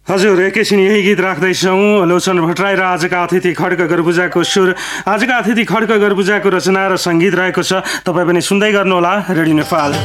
हजुर, एकैछिन यही गीत राख्दैछौँ। लोचन भट्टराई र आजका अतिथि खड्क गर्बुजाको सुर, आजका अतिथि खड्क गर्बुजाको रचना र सङ्गीत रहेको छ। तपाईँ पनि सुन्दै गर्नुहोला रेडियो नेपाल।